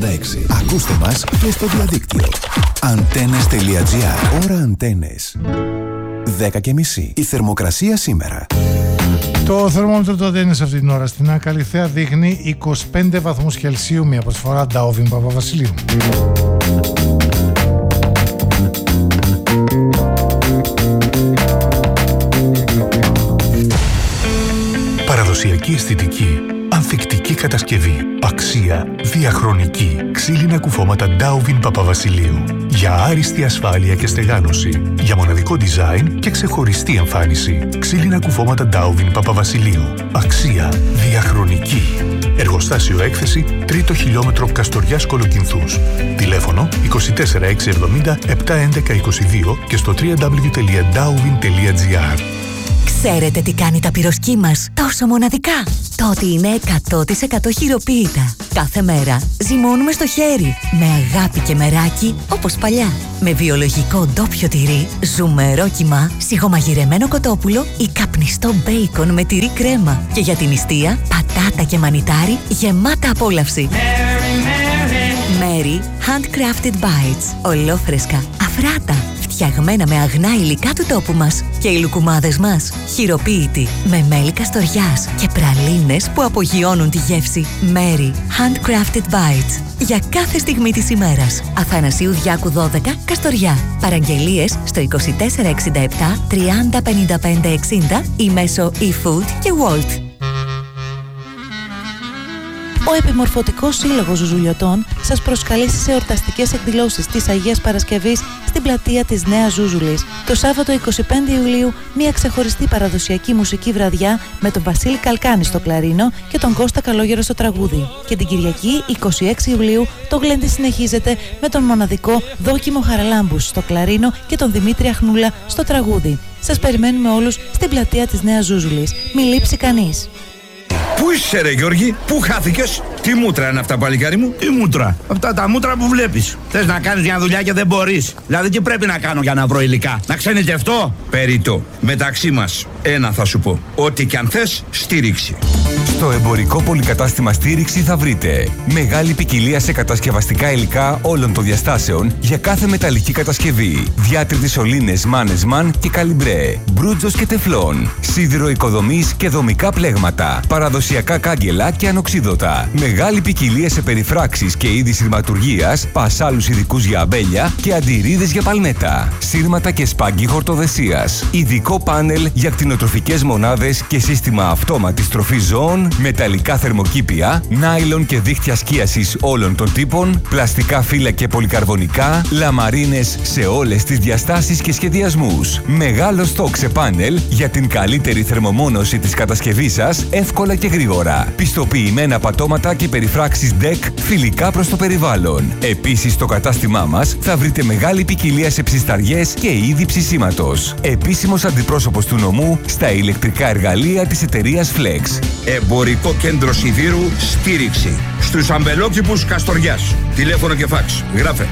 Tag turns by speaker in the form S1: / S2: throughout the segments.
S1: Ακούστε μας και στο διαδίκτυο. Antennes.gr. Ώρα Αντένες. 10:30. Η θερμοκρασία σήμερα.
S2: Το θερμόμετρο του Αντένες αυτή την ώρα στην Καλυθέα δείχνει 25 βαθμούς Κελσίου, μια προσφορά Ντάουβιν Παπαβασιλείου.
S3: Παραδοσιακή αισθητική, ανθεκτική κατασκευή, αξία, διαχρονική, ξύλινα κουφώματα Ντάουβιν Παπαβασιλείου. Για άριστη ασφάλεια και στεγάνωση, για μοναδικό design και ξεχωριστή εμφάνιση. Ξύλινα κουφώματα Ντάουβιν Παπαβασιλείου. Αξία, διαχρονική. Εργοστάσιο έκθεση, 3ο χιλιόμετρο Καστοριάς Κολοκυνθούς. Τηλέφωνο 24670 71122 και στο www.dauvin.gr.
S4: Ξέρετε τι κάνει τα πυροσκή μας τόσο μοναδικά? Το ότι είναι 100% χειροποίητα. Κάθε μέρα ζυμώνουμε στο χέρι, με αγάπη και μεράκι, όπως παλιά. Με βιολογικό ντόπιο τυρί, ζουμερό κιμά, σιγομαγειρεμένο κοτόπουλο ή καπνιστό μπέικον με τυρί κρέμα. Και για την νηστεία, πατάτα και μανιτάρι γεμάτα απόλαυση. Mary Handcrafted Bites. Ολόφρεσκα, αφράτα, φτιαγμένα με αγνά υλικά του τόπου μας. Και οι λουκουμάδες μας, χειροποίητοι, με μέλι καστοριάς και πραλίνες που απογειώνουν τη γεύση. Mary Handcrafted Bites. Για κάθε στιγμή της ημέρας. Αθανασίου Διάκου 12, Καστοριά. Παραγγελίες στο 2467 30 55 60 ή μέσω eFood και Wolt.
S5: Ο Επιμορφωτικός Σύλλογος Ζουζουλιωτών σας προσκαλεί στις εορταστικές εκδηλώσεις της Αγίας Παρασκευής στην πλατεία της Νέας Ζούζουλης. Το Σάββατο 25 Ιουλίου μια ξεχωριστή παραδοσιακή μουσική βραδιά με τον Βασίλη Καλκάνη στο κλαρίνο και τον Κώστα Καλόγερο στο τραγούδι. Και την Κυριακή 26 Ιουλίου το γλέντι συνεχίζεται με τον μοναδικό Δόκιμο Χαραλάμπους στο κλαρίνο και τον Δημήτρη Αχνούλα στο τραγούδι. Σας περιμένουμε όλους στην πλατεία της Νέας Ζούζουλης. Μη λείψει κανείς.
S6: Πού είσαι ρε Γιώργη, πού χάθηκες? Τι μούτρα είναι αυτά παλικάρι μου?
S7: Τι μούτρα? Αυτά τα μούτρα που βλέπεις. Θες να κάνεις μια δουλειά και δεν μπορείς. Δηλαδή τι πρέπει να κάνω για να βρω υλικά? Να ξενιτευτώ?
S6: Περιττό. Μεταξύ μας ένα θα σου πω. Ό,τι κι αν θες, στήριξη.
S8: Στο εμπορικό πολυκατάστημα Στήριξη θα βρείτε μεγάλη ποικιλία σε κατασκευαστικά υλικά όλων των διαστάσεων για κάθε μεταλλική κατασκευή. Διάτριτες σωλήνες Mannesmann και Καλιμπρέ, μπρούτζος και τεφλόν, σίδηρο οικοδομής και δομικά πλέγματα, παραδοσιακά κάγκελα και ανοξίδωτα. Μεγάλη ποικιλία σε περιφράξεις και είδη σειρματουργίας, πασάλους ειδικούς για αμπέλια και αντιρρίδες για παλμέτα, σύρματα και σπάγκι χορτοδεσίας. Ειδικό πάνελ για κτηνοτροφικές μονάδες και σύστημα αυτόματης τροφής ζώων, μεταλλικά θερμοκήπια, νάιλον και δίχτυα σκίασης όλων των τύπων, πλαστικά φύλλα και πολυκαρβονικά, λαμαρίνες σε όλες τις διαστάσεις και σχεδιασμούς. Μεγάλο στόκ σε πάνελ για την καλύτερη θερμομόνωση της κατασκευής σας, εύκολα και γρήγορα. Πιστοποιημένα πατώματα και περιφράξεις DEC φιλικά προς το περιβάλλον. Επίσης στο κατάστημά μας θα βρείτε μεγάλη ποικιλία σε ψισταριές και είδη ψησίματος. Επίσημος αντιπρόσωπος του νομού στα ηλεκτρικά εργαλεία της εταιρείας Flex.
S6: Εμπορικό κέντρο σιδήρου Στήριξη. Στους αμπελόκηπους Καστοριάς. Τηλέφωνο και φάξ. Γράφε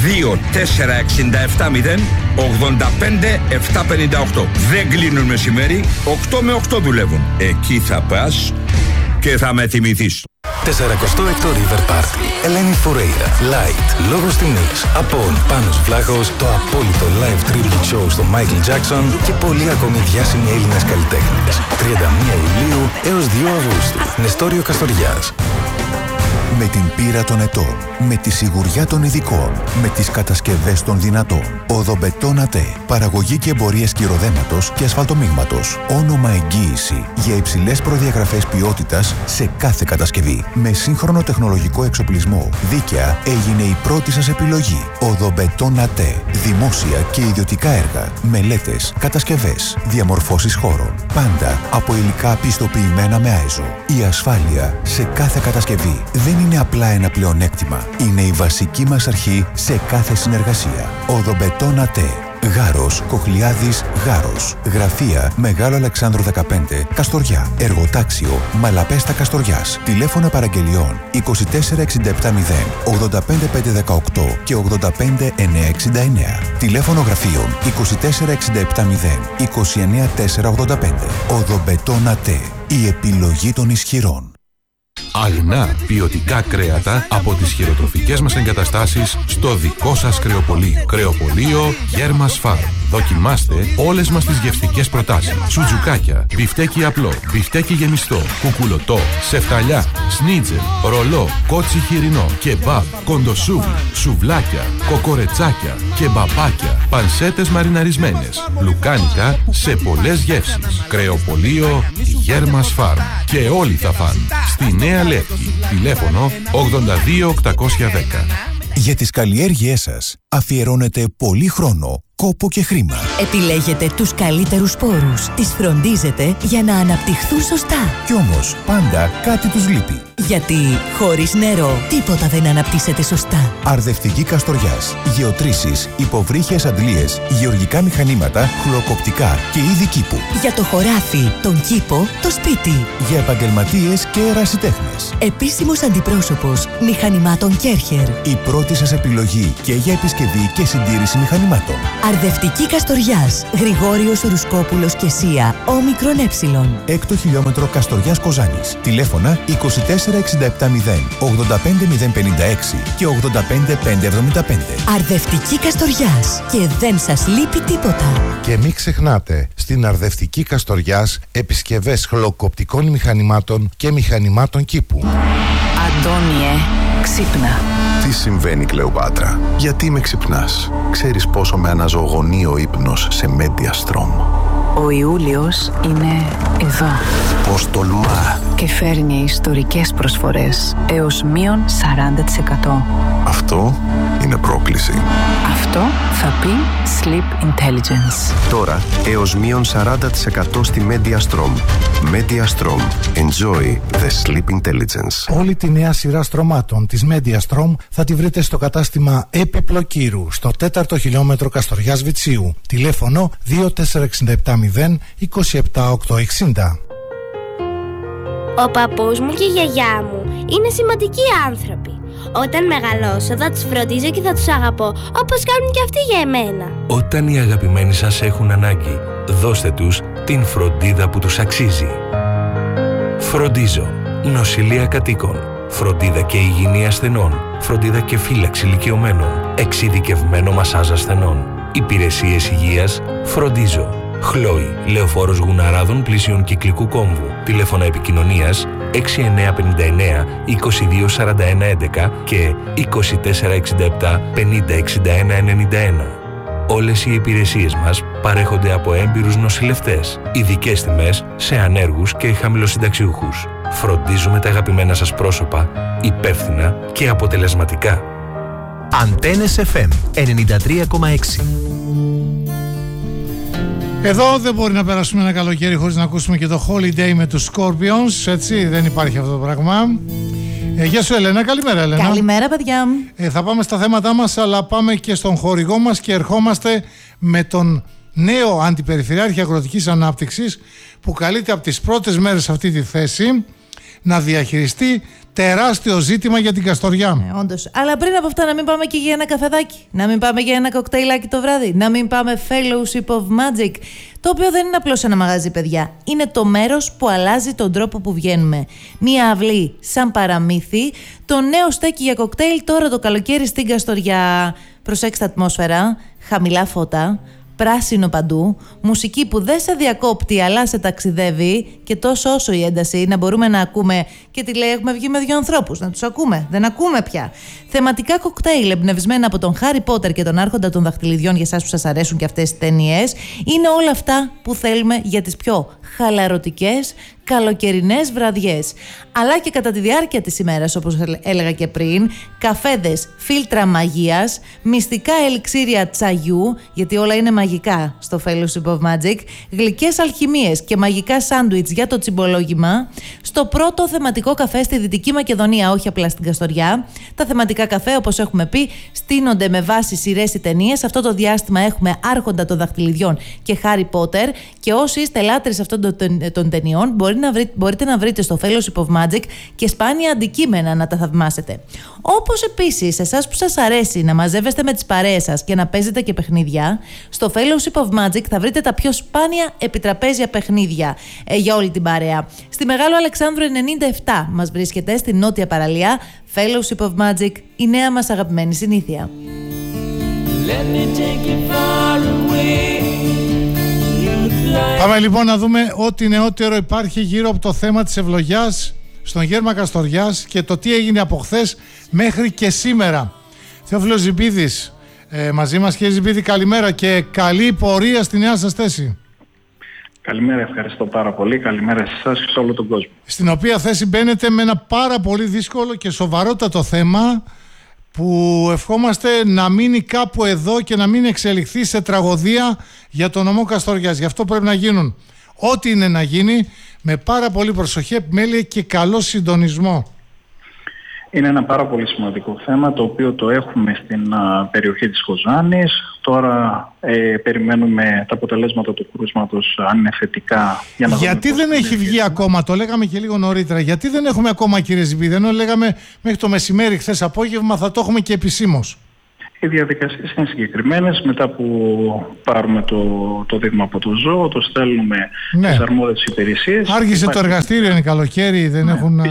S6: 24670 85 758. Δεν κλείνουν μεσημέρι, 8 με 8 δουλεύουν. Εκεί θα πας και θα με θυμηθείς.
S1: 46ο River Party. Ελένη Φουρέιρα, Light, Λόγος Τιμής, Απόν, Πάνος Βλάχος, το απόλυτο live tribute show στο Michael Jackson και πολλοί ακόμη διάσημοι Έλληνες καλλιτέχνες. 31 Ιουλίου έως 2 Αυγούστου. Νεστόριο Καστοριάς. Με την πείρα των ετών, με τη σιγουριά των ειδικών, με τις κατασκευές των δυνατών. Οδομπετόν ΑΤΕ. Παραγωγή και εμπορίες κυροδέματος και ασφαλτομίγματος. Όνομα εγγύηση για υψηλές προδιαγραφές ποιότητας σε κάθε κατασκευή. Με σύγχρονο τεχνολογικό εξοπλισμό. Δίκαια έγινε η πρώτη σας επιλογή. Οδομπετόν ΑΤΕ. Δημόσια και ιδιωτικά έργα. Μελέτες, κατασκευές, διαμορφώσεις χώρων. Πάντα από υλικά πιστοποιημένα με ΆΕΖΟ. Η ασφάλεια σε κάθε κατασκευή δεν είναι απλά ένα πλεονέκτημα. Είναι η βασική μας αρχή σε κάθε συνεργασία. Οδομπετόν ΑΤΕ. Γάρος, Κοχλιάδης, Γάρος. Γραφεία Μεγάλο Αλεξάνδρου 15, Καστοριά. Εργοτάξιο Μαλαπέστα Καστοριάς. Τηλέφωνα παραγγελιών 24670 85518 και 85969. Τηλέφωνο γραφείων 24670 29485. Οδομπετόν ΑΤΕ. Η επιλογή των ισχυρών.
S9: Αγνά ποιοτικά κρέατα από τις χειροτροφικές μας εγκαταστάσεις στο δικό σας κρεοπωλείο. Κρεοπωλείο Γέρμας Farm. Δοκιμάστε όλες μας τις γευστικές προτάσεις. Σουτζουκάκια, μπιφτέκι απλό, μπιφτέκι γεμιστό, κουκουλωτό, σεφταλιά, σνίτζελ, ρολό, κότσι χοιρινό, κεμπάπ, κοντοσούβλι, σουβλάκια, κοκορετσάκια, κεμπαπάκια, πανσέτες μαριναρισμένες, λουκάνικα σε πολλές γεύσεις. Κρεοπωλείο Γέρμας Farm. Και όλοι θα φαν. Στη Νέα Λεύκη. Τηλέφωνο 82810.
S10: Για τις καλλιέργειές σας αφιερώνετε πολύ χρόνο, κόπο και χρήμα.
S4: Επιλέγετε τους καλύτερους σπόρους, τις φροντίζετε για να αναπτυχθούν σωστά.
S10: Κι όμως πάντα κάτι τους λείπει.
S4: Γιατί χωρίς νερό τίποτα δεν αναπτύσσεται σωστά.
S10: Αρδευτική Καστοριάς, γεωτρήσεις, υποβρύχιες αντλίες, γεωργικά μηχανήματα, χλωροκοπτικά και είδη κήπου.
S4: Για το χωράφι, τον κήπο, το σπίτι.
S10: Για επαγγελματίες και ερασιτέχνες.
S4: Επίσημος αντιπρόσωπος μηχανημάτων Κέρχερ.
S10: Η πρώτη σας επιλογή και για επισκευή και συντήρηση μηχανημάτων.
S4: Αρδευτική Καστοριάς, Γρηγόριος Ρουσκόπουλος και Σία, όμικρον έψιλον.
S10: 6ο χιλιόμετρο Καστοριάς Κοζάνης. Τηλέφωνα 24670 85056 και 85575.
S4: Αρδευτική Καστοριάς. Και δεν σας λείπει τίποτα.
S11: Και μην ξεχνάτε, στην Αρδευτική Καστοριάς επισκευές χλωροκοπτικών μηχανημάτων και μηχανημάτων κήπου.
S12: Αντώνιε, ξύπνα.
S13: Τι συμβαίνει, Κλεοπάτρα? Γιατί με ξυπνάς? Ξέρεις πόσο με αναζωογονεί ο ύπνος σε Mediastrom.
S12: Ο Ιούλιος είναι εδώ.
S13: Πώς τολμά!
S12: Και φέρνει ιστορικές προσφορές έως μείον 40%.
S13: Αυτό είναι πρόκληση.
S12: Αυτό θα πει Sleep Intelligence.
S13: Τώρα έως μείον 40% στη Mediastrom. Mediastrom. Enjoy the Sleep Intelligence.
S2: Όλη τη νέα σειρά στρωμάτων της Mediastrom θα τη βρείτε στο κατάστημα Έπιπλο Κύρου, στο 4ο χιλιόμετρο Καστοριάς Βιτσίου. Τηλέφωνο 24670 27860.
S14: Ο παππούς μου και η γιαγιά μου είναι σημαντικοί άνθρωποι. Όταν μεγαλώσω θα τους φροντίζω και θα τους αγαπώ όπως κάνουν και αυτοί για εμένα.
S15: Όταν οι αγαπημένοι σας έχουν ανάγκη, δώστε τους την φροντίδα που τους αξίζει. Φροντίζω. Νοσηλεία κατοίκων. Φροντίδα και υγιεινή ασθενών. Φροντίδα και φύλαξη ηλικιωμένων. Εξειδικευμένο μασάζ ασθενών. Υπηρεσίες υγείας. Φροντίζω. Χλόι, Λεωφόρος Γουναράδων πλησίων Κυκλικού Κόμβου. Τηλέφωνα επικοινωνίας 6959 2241 11 και 2467 5061 91. Όλες οι υπηρεσίες μας παρέχονται από έμπειρους νοσηλευτές. Ειδικές τιμές σε ανέργους και χαμηλοσυνταξιούχους. Φροντίζουμε τα αγαπημένα σας πρόσωπα υπεύθυνα και αποτελεσματικά.
S16: Αντένες FM 93,6.
S2: Εδώ δεν μπορεί να περάσουμε ένα καλοκαίρι χωρίς να ακούσουμε και το Holiday με τους Scorpions, έτσι, δεν υπάρχει αυτό το πράγμα. Γεια σου Ελένα, καλημέρα Ελένα.
S5: Καλημέρα παιδιά.
S2: Θα πάμε στα θέματά μας, αλλά πάμε και στον χορηγό μας και ερχόμαστε με τον νέο Αντιπεριφερειάρχη Αγροτικής Ανάπτυξης που καλείται από τις πρώτες μέρες σε αυτή τη θέση να διαχειριστεί τεράστιο ζήτημα για την Καστοριά.
S5: Όντως. Αλλά πριν από αυτά να μην πάμε και για ένα καφεδάκι, να μην πάμε για ένα κοκτέιλάκι το βράδυ, να μην πάμε Fellowship of Magic, το οποίο δεν είναι απλώς ένα μαγαζί παιδιά, είναι το μέρος που αλλάζει τον τρόπο που βγαίνουμε. Μία αυλή σαν παραμύθι, το νέο στέκι για κοκτέιλ τώρα το καλοκαίρι στην Καστοριά. Προσέξτε ατμόσφαιρα, χαμηλά φώτα, πράσινο παντού, μουσική που δεν σε διακόπτει αλλά σε ταξιδεύει και τόσο όσο η ένταση να μπορούμε να ακούμε και τι λέει έχουμε βγει με δύο ανθρώπους, να τους ακούμε, δεν ακούμε πια. Θεματικά κοκτέιλ εμπνευσμένα από τον Χάρι Πότερ και τον Άρχοντα των Δαχτυλιδιών για εσάς που σας αρέσουν και αυτές τις ταινίες, είναι όλα αυτά που θέλουμε για τις πιο χαλαρωτικές, καλοκαιρινές βραδιές. Αλλά και κατά τη διάρκεια της ημέρας, όπως έλεγα και πριν, καφέδες, φίλτρα μαγείας, μυστικά ελιξίρια τσαγιού, γιατί όλα είναι μαγικά στο Fellowship of Magic, γλυκές αλχημίες και μαγικά σάντουιτς για το τσιμπολόγημα, στο πρώτο θεματικό καφέ στη Δυτική Μακεδονία, όχι απλά στην Καστοριά. Τα θεματικά καφέ, όπως έχουμε πει, στείνονται με βάση σειρές ή ταινίες. Αυτό το διάστημα έχουμε Άρχοντα των Δαχτυλιδιών και Χάρι Πότερ, και όσοι είστε λάτρεις αυτών των ταινιών, μπορεί μπορείτε να βρείτε στο Fellowship of Magic και σπάνια αντικείμενα να τα θαυμάσετε. Όπως επίσης, εσάς που σας αρέσει να μαζεύεστε με τις παρέες σας και να παίζετε και παιχνίδια, στο Fellowship of Magic θα βρείτε τα πιο σπάνια επιτραπέζια παιχνίδια για όλη την παρέα. Στη Μεγάλο Αλεξάνδρου 97 μας βρίσκεται, στη νότια παραλία. Fellowship of Magic, η νέα μας αγαπημένη συνήθεια.
S2: Πάμε λοιπόν να δούμε ό,τι νεότερο υπάρχει γύρω από το θέμα της ευλογιάς στον Γέρμα Καστοριάς και το τι έγινε από χθες μέχρι και σήμερα. Θεόφιλος Ζιμπίδης μαζί μας. Κύριε Ζιμπίδη, καλημέρα και καλή πορεία στη νέα σας θέση.
S17: Καλημέρα, ευχαριστώ πάρα πολύ. Καλημέρα σε εσάς και σε όλο τον κόσμο.
S2: Στην οποία θέση μπαίνετε με ένα πάρα πολύ δύσκολο και σοβαρότατο θέμα που ευχόμαστε να μείνει κάπου εδώ και να μην εξελιχθεί σε τραγωδία για τον νομό Καστοριάς. Γι' αυτό πρέπει να γίνουν ό,τι είναι να γίνει με πάρα πολύ προσοχή, επιμέλεια και καλό συντονισμό.
S17: Είναι ένα πάρα πολύ σημαντικό θέμα το οποίο το έχουμε στην περιοχή της Κοζάνης. Τώρα περιμένουμε τα αποτελέσματα του κρούσματος αν είναι θετικά.
S2: Γιατί δεν έχει βγει ακόμα, το λέγαμε και λίγο νωρίτερα, γιατί δεν έχουμε ακόμα, κύριε Ζιμπίδη, ενώ λέγαμε μέχρι το μεσημέρι χθες απόγευμα θα το έχουμε και επισήμως.
S17: Οι διαδικασίες είναι συγκεκριμένες. Μετά που πάρουμε το δείγμα από το ζώο, το στέλνουμε στις αρμόδιες υπηρεσίες.
S2: Άργησε το εργαστήριο, είναι καλοκαίρι, δεν έχουν.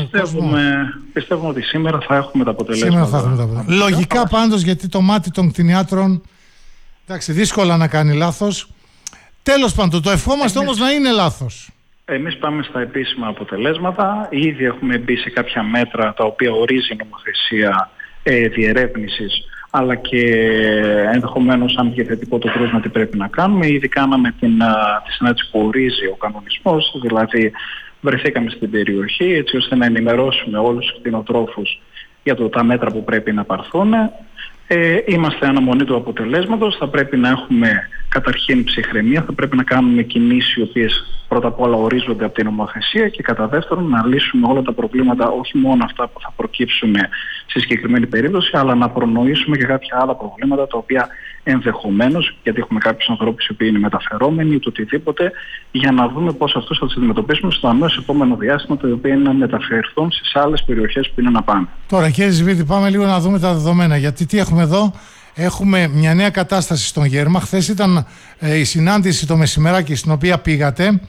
S17: Πιστεύουμε ότι σήμερα θα έχουμε τα αποτελέσματα.
S2: Λογικά πάντως, γιατί το μάτι των κτηνιάτρων, εντάξει, δύσκολα να κάνει λάθος. Τέλος πάντων, το ευχόμαστε όμως να είναι λάθος.
S17: Εμείς πάμε στα επίσημα αποτελέσματα. Ήδη έχουμε μπει σε κάποια μέτρα τα οποία ορίζει η νομοθεσία διερεύνησης, αλλά και ενδεχομένως αν βγει θετικό το κρούσμα τι πρέπει να κάνουμε. Ήδη κάναμε τη συνάντηση που ορίζει ο κανονισμός, δηλαδή βρεθήκαμε στην περιοχή έτσι ώστε να ενημερώσουμε όλους τους κτηνοτρόφους για τα μέτρα που πρέπει να πάρθουν. Είμαστε αναμονή του αποτελέσματος, θα πρέπει να έχουμε καταρχήν ψυχραιμία, θα πρέπει να κάνουμε κινήσεις οι οποίες πρώτα απ' όλα ορίζονται από την νομοθεσία και κατά δεύτερον να λύσουμε όλα τα προβλήματα, όχι μόνο αυτά που θα προκύψουν στη συγκεκριμένη περίπτωση, αλλά να προνοήσουμε και κάποια άλλα προβλήματα τα οποία ενδεχομένως, γιατί έχουμε κάποιους ανθρώπους οι οποίοι είναι μεταφερόμενοι ή το οτιδήποτε, για να δούμε πώς αυτούς θα τους αντιμετωπίσουμε στο αμέσως επόμενο διάστημα, τα οποία είναι να μεταφερθούν στις άλλες περιοχές που είναι να πάνε.
S2: Τώρα, κύριε Ζιβίδη, πάμε λίγο να δούμε τα δεδομένα, γιατί τι έχουμε εδώ. Έχουμε μια νέα κατάσταση στον Γέρμα. Χθες ήταν η συνάντηση το μεσημεράκι στην οποία πήγατε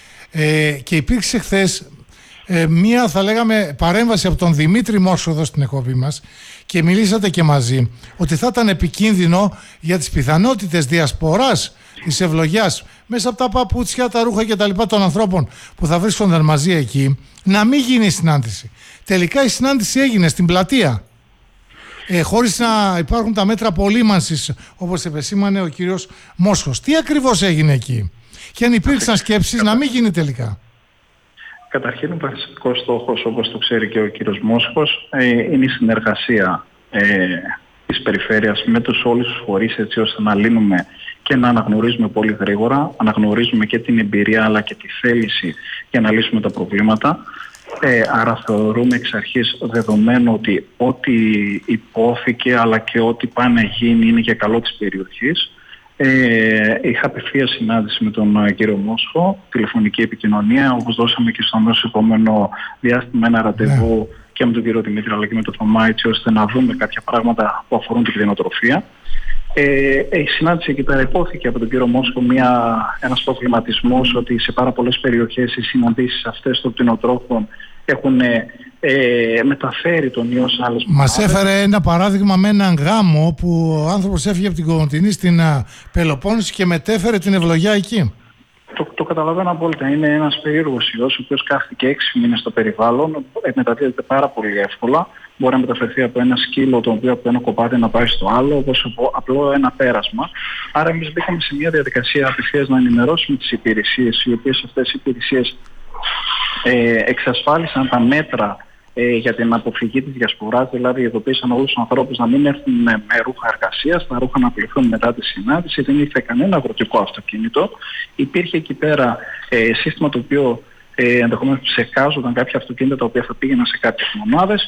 S2: και υπήρξε χθες μία, θα λέγαμε, παρέμβαση από τον Δημήτρη Μόσχο εδώ στην εκπομπή μας και μιλήσατε και μαζί ότι θα ήταν επικίνδυνο για τις πιθανότητες διασποράς της ευλογιάς μέσα από τα παπούτσια, τα ρούχα και τα λοιπά των ανθρώπων που θα βρίσκονταν μαζί εκεί να μην γίνει η συνάντηση. Τελικά η συνάντηση έγινε στην πλατεία. Χωρίς να υπάρχουν τα μέτρα απολύμανσης όπως επεσήμανε ο κύριος Μόσχος. Τι ακριβώς έγινε εκεί και αν υπήρξαν σκέψεις να μην γίνει τελικά?
S17: Καταρχήν ο βασικός στόχος, όπως το ξέρει και ο κύριος Μόσχος, είναι η συνεργασία της περιφέρειας με όλους τους φορείς έτσι ώστε να λύνουμε και να αναγνωρίζουμε πολύ γρήγορα, αναγνωρίζουμε και την εμπειρία αλλά και τη θέληση για να λύσουμε τα προβλήματα. Άρα θεωρούμε εξ αρχής δεδομένο ότι ό,τι υπόθηκε αλλά και ό,τι πάει να γίνει είναι για καλό της περιοχής. Είχα απευθείας συνάντηση με τον κύριο Μόσχο, τηλεφωνική επικοινωνία, όπως δώσαμε και στο αμέσως επόμενο διάστημα ένα ραντεβού και με τον κύριο Δημήτρη αλλά και με τον Θωμά, έτσι ώστε να δούμε κάποια πράγματα που αφορούν την κτηνοτροφία. Η συνάντηση εκεί πέρα υπόθηκε από τον κύριο Μόσχο ένας προβληματισμός ότι σε πάρα πολλές περιοχές οι συναντήσεις αυτές των κτηνοτρόφων έχουν μεταφέρει τον ιό σε άλλες
S2: Μας έφερε ένα παράδειγμα με έναν γάμο που ο άνθρωπος έφυγε από την Κομοτηνή στην Πελοπόννησο και μετέφερε την ευλογιά εκεί.
S17: Το καταλαβαίνω απόλυτα. Είναι ένας περίεργος ιός ο οποίος κάθεται 6 μήνες στο περιβάλλον, μεταδίδεται πάρα πολύ εύκολα. Μπορεί να μεταφερθεί από ένα σκύλο το οποίο από το ένα κοπάδι να πάει στο άλλο, όπως απλό ένα πέρασμα. Άρα εμείς μπήκαμε σε μια διαδικασία απευθείας να ενημερώσουμε τις υπηρεσίες, οι οποίες αυτές οι υπηρεσίες εξασφάλισαν τα μέτρα για την αποφυγή της διασποράς, δηλαδή ειδοποίησαν όλους τους ανθρώπους να μην έρθουν με ρούχα εργασίας, τα ρούχα να πληθούν μετά τη συνάντηση, δεν ήρθε κανένα αγροτικό αυτοκίνητο. Υπήρχε εκεί πέρα σύστημα το οποίο ενδεχομένως ψεκάζονταν κάποια αυτοκίνητα τα οποία θα πήγαιναν σε κάποιες μονάδες.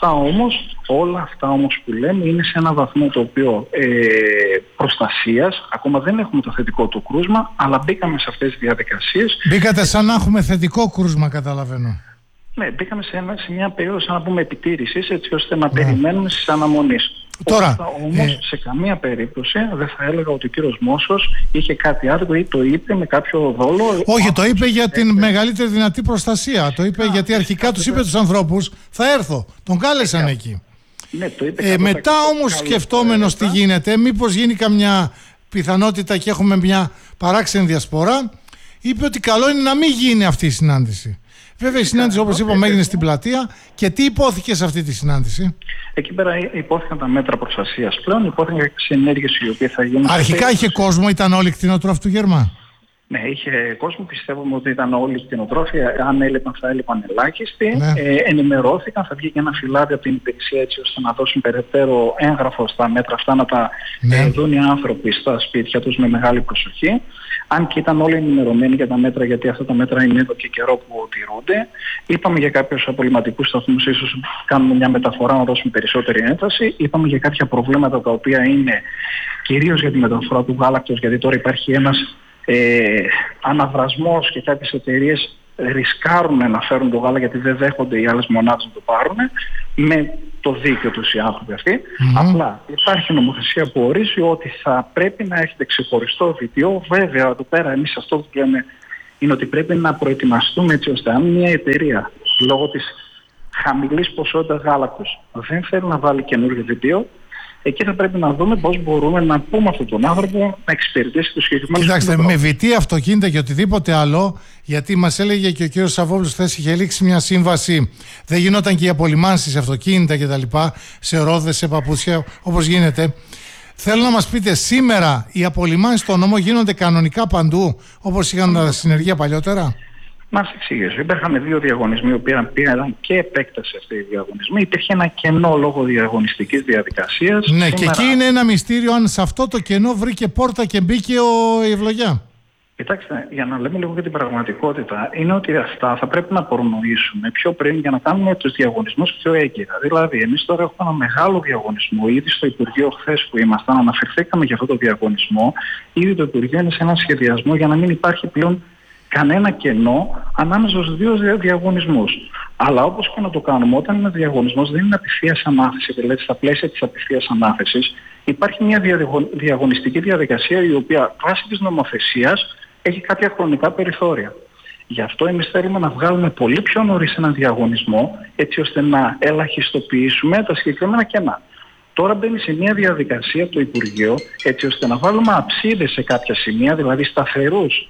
S17: Όλα αυτά όμως που λέμε είναι σε ένα βαθμό το οποίο προστασίας. Ακόμα δεν έχουμε το θετικό του κρούσμα, αλλά μπήκαμε σε αυτές τις διαδικασίες.
S2: Μπήκατε σαν να έχουμε θετικό κρούσμα, καταλαβαίνω.
S17: Ναι, μπήκαμε σε μια περίοδο, σαν να πούμε, επιτήρησης, έτσι ώστε να περιμένουμε στις αναμονής.
S2: Τώρα,
S17: όμως σε καμία περίπτωση δεν θα έλεγα ότι ο κύριος Μόσχος είχε κάτι άλλο ή το είπε με κάποιο δόλο.
S2: Όχι, το είπε για την μεγαλύτερη δυνατή προστασία. Το είπε γιατί αρχικά τους είπε τους ανθρώπους θα έρθω. Τον κάλεσαν εκεί.
S17: Ναι, το είπε
S2: μετά όμως σκεφτόμενος τι γίνεται, μήπως γίνει καμιά πιθανότητα και έχουμε μια παράξενη διασπορά, είπε ότι καλό είναι να μην γίνει αυτή η συνάντηση. Βέβαια η συνάντηση, όπως είπαμε, έγινε στην πλατεία. Και τι υπόθηκε σε αυτή τη συνάντηση?
S17: Εκεί πέρα υπόθηκαν τα μέτρα προστασίας πλέον, υπόθηκαν κάποιες ενέργειες οι οποίες θα γίνουν.
S2: Αρχικά είχε κόσμο, ήταν όλοι κτηνοτρόφοι του Γέρμα?
S17: Ναι, είχε κόσμο, πιστεύουμε ότι ήταν όλοι οι κτηνοτρόφοι. Αν έλειπαν, θα έλειπαν ελάχιστοι.
S2: Ναι.
S17: Ενημερώθηκαν, θα βγει και ένα φυλάδι από την υπηρεσία έτσι ώστε να δώσουν περαιτέρω έγγραφο στα μέτρα αυτά, να τα δουν οι άνθρωποι στα σπίτια τους με μεγάλη προσοχή. Αν και ήταν όλοι ενημερωμένοι για τα μέτρα, γιατί αυτά τα μέτρα είναι εδώ και καιρό που τηρούνται. Είπαμε για κάποιους απολυματικούς σταθμούς, ίσως κάνουμε μια μεταφορά να δώσουμε περισσότερη έμφαση. Είπαμε για κάποια προβλήματα τα οποία είναι κυρίως για τη μεταφορά του γάλακτος, γιατί τώρα υπάρχει ένας αναβρασμός και κάποιες εταιρείες ρισκάρουν να φέρουν το γάλα γιατί δεν δέχονται οι άλλες μονάδες να το πάρουν με το δίκαιο τους οι άνθρωποι αυτοί. Απλά υπάρχει νομοθεσία που ορίζει ότι θα πρέπει να έχετε ξεχωριστό βιτιό. Βέβαια εδώ πέρα εμείς αυτό που λέμε είναι ότι πρέπει να προετοιμαστούμε έτσι ώστε αν μια εταιρεία λόγω της χαμηλής ποσότητας γάλακτος δεν θέλει να βάλει καινούργιο βιτιό, εκεί θα πρέπει να δούμε πώς μπορούμε να πούμε αυτόν τον άνθρωπο να εξυπηρετήσει το συγκεκριμένο.
S2: Κοιτάξτε, με βιτή αυτοκίνητα και οτιδήποτε άλλο, γιατί μας έλεγε και ο κύριος Σαββόπουλος χθες είχε λήξει μια σύμβαση, δεν γινόταν και οι απολυμάνσεις σε αυτοκίνητα κτλ. Σε ρόδες, σε παπούτσια, όπως γίνεται. Θέλω να μας πείτε, σήμερα οι απολυμάνσεις στον νόμο γίνονται κανονικά παντού, όπως είχαν τα συνεργεία παλιότερα?
S17: Να σας εξηγήσω. Υπήρχαν δύο διαγωνισμοί, οι οποίοι πήραν και επέκταση αυτοί οι διαγωνισμοί. Υπήρχε ένα κενό λόγω διαγωνιστικής διαδικασίας.
S2: Ναι,
S17: σήμερα...
S2: και εκεί είναι ένα μυστήριο αν σε αυτό το κενό βρήκε πόρτα και μπήκε η ευλογιά.
S17: Κοιτάξτε, για να λέμε λίγο για την πραγματικότητα, είναι ότι αυτά θα πρέπει να προνοήσουμε πιο πριν για να κάνουμε τους διαγωνισμούς πιο έγκυρα. Δηλαδή, εμείς τώρα έχουμε ένα μεγάλο διαγωνισμό. Ήδη στο Υπουργείο, χθες που ήμασταν, αναφερθήκαμε για αυτό το διαγωνισμό. Ήδη το Υπουργείο είναι σε ένα σχεδιασμό για να μην υπάρχει πλέον κανένα κενό ανάμεσα στους δύο διαγωνισμούς. Αλλά όπως και να το κάνουμε, όταν είναι διαγωνισμός δεν είναι απευθείας ανάθεση, δηλαδή στα πλαίσια της απευθείας ανάθεσης υπάρχει μια διαγωνιστική διαδικασία η οποία βάσει της νομοθεσίας έχει κάποια χρονικά περιθώρια. Γι' αυτό εμείς θέλουμε να βγάλουμε πολύ πιο νωρίς έναν διαγωνισμό έτσι ώστε να ελαχιστοποιήσουμε τα συγκεκριμένα κενά. Τώρα μπαίνει σε μια διαδικασία το Υπουργείο έτσι ώστε να βάλουμε αψίδες σε κάποια σημεία, δηλαδή σταθερούς